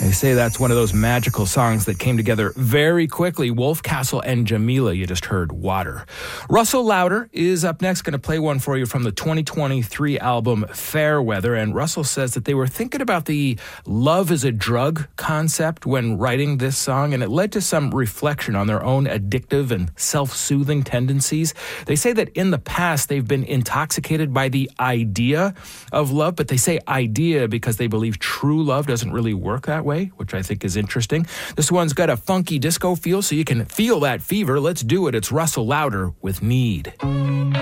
They say that's one of those magical songs that came together very quickly. Wolf Castle and Jamila, you just heard Water. Russell Lauder is up next, going to play one for you from the 2023 album Fairweather. And Russell says that they were thinking about the love as a drug concept when writing this song, and it led to some reflection on their own addictive and self-soothing tendencies. They say that in the past they've been intoxicated by the idea of love, but they say idea because they believe true love doesn't really work that way, which I think is interesting. This one's got a funky disco feel, so you can feel that fever. Let's do it. It's Russell Lauder with Need.